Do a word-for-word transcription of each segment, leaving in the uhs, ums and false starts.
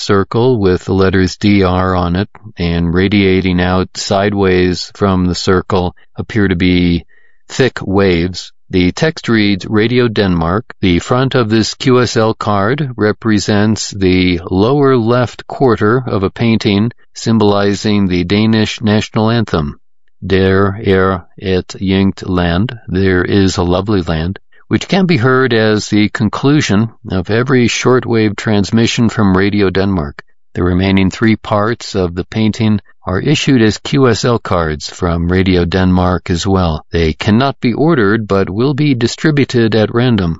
circle with the letters D R on it, and radiating out sideways from the circle appear to be thick waves. The text reads Radio Denmark. The front of this Q S L card represents the lower left quarter of a painting symbolizing the Danish national anthem. Der er et yngt land, there is a lovely land, which can be heard as the conclusion of every shortwave transmission from Radio Denmark. The remaining three parts of the painting are issued as Q S L cards from Radio Denmark as well. They cannot be ordered, but will be distributed at random.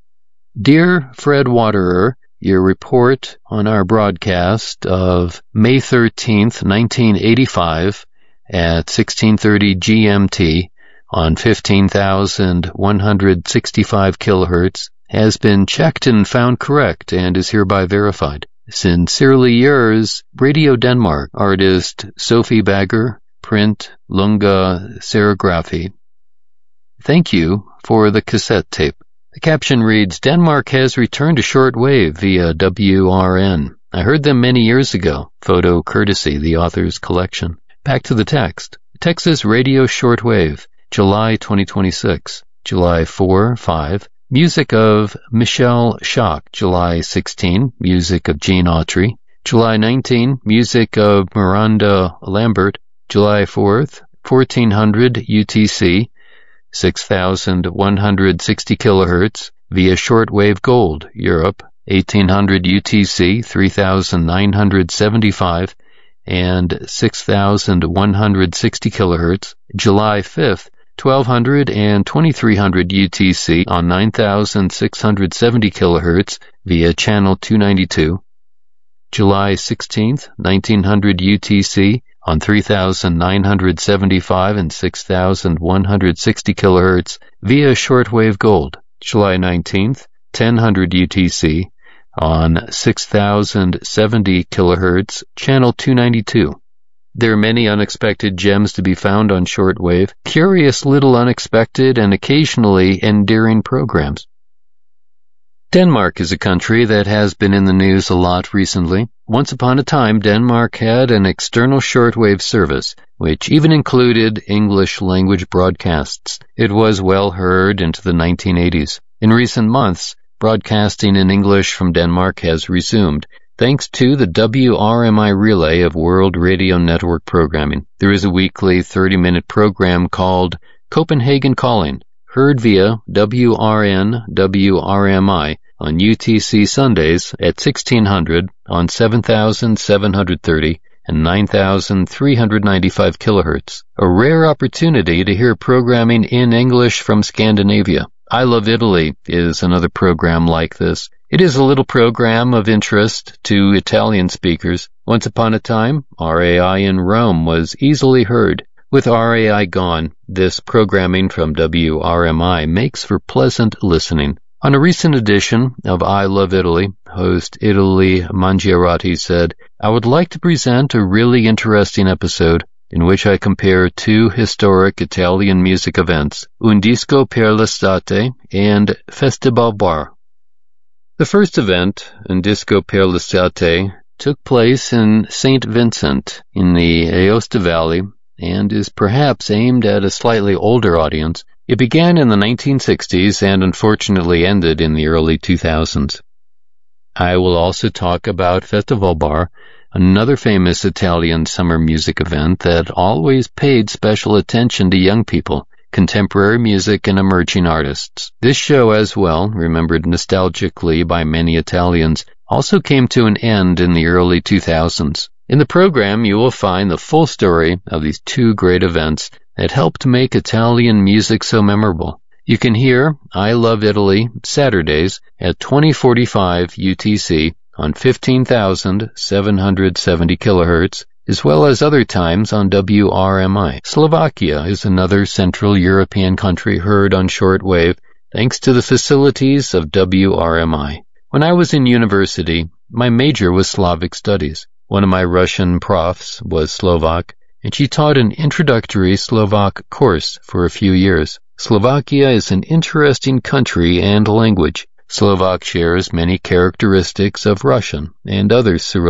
Dear Fred Waterer, your report on our broadcast of May thirteenth, nineteen eighty-five at sixteen thirty G M T on fifteen thousand one hundred sixty-five kilohertz has been checked and found correct and is hereby verified. Sincerely yours, Radio Denmark, artist Sophie Bagger, print Lunga Serigraphy. Thank you for the cassette tape. The caption reads, Denmark has returned to shortwave via W R N. I heard them many years ago. Photo courtesy, the author's collection. Back to the text. Texas Radio Shortwave, July twenty twenty-six. July four five. Music of Michelle Schock, July sixteenth. Music of Gene Autry. July nineteenth. Music of Miranda Lambert, July fourth. fourteen hundred U T C, six thousand one hundred sixty kilohertz, via shortwave gold, Europe, eighteen hundred U T C, three thousand nine hundred seventy-five, and six thousand one hundred sixty kilohertz. July fifth, twelve hundred and twenty-three hundred U T C on nine thousand six hundred seventy kilohertz via channel two ninety-two. July sixteenth, nineteen hundred U T C on three thousand nine hundred seventy-five and six thousand one hundred sixty kilohertz via shortwave gold. July nineteenth, ten hundred U T C on six thousand seventy kilohertz, channel two ninety-two. There are many unexpected gems to be found on shortwave, curious little unexpected and occasionally endearing programs. Denmark is a country that has been in the news a lot recently. Once upon a time, Denmark had an external shortwave service, which even included English-language broadcasts. It was well heard into the nineteen eighties. In recent months, broadcasting in English from Denmark has resumed, thanks to the W R M I relay of World Radio Network programming. There is a weekly thirty-minute program called Copenhagen Calling, heard via W R N W R M I on U T C Sundays at sixteen hundred on seven thousand seven hundred thirty and nine thousand three hundred ninety-five kilohertz. A rare opportunity to hear programming in English from Scandinavia. I Love Italy is another program like this. It is a little program of interest to Italian speakers. Once upon a time, R A I in Rome was easily heard. With R A I gone, this programming from W R M I makes for pleasant listening. On a recent edition of I Love Italy, host Italy Mangiarotti said, I would like to present a really interesting episode in which I compare two historic Italian music events, Un Disco per l'Estate and Festival Bar. The first event, Un Disco per l'Estate, took place in Saint Vincent in the Aosta Valley and is perhaps aimed at a slightly older audience. It began in the nineteen sixties and unfortunately ended in the early two thousands. I will also talk about Festival Bar, another famous Italian summer music event that always paid special attention to young people, contemporary music, and emerging artists. This show as well, remembered nostalgically by many Italians, also came to an end in the early two thousands. In the program, you will find the full story of these two great events that helped make Italian music so memorable. You can hear I Love Italy Saturdays at twenty forty-five U T C on fifteen thousand seven hundred seventy kilohertz, as well as other times on W R M I. Slovakia is another Central European country heard on shortwave thanks to the facilities of W R M I. When I was in university, my major was Slavic Studies. One of my Russian profs was Slovak, and she taught an introductory Slovak course for a few years. Slovakia is an interesting country and language. Slovak shares many characteristics of Russian and other Cyrillic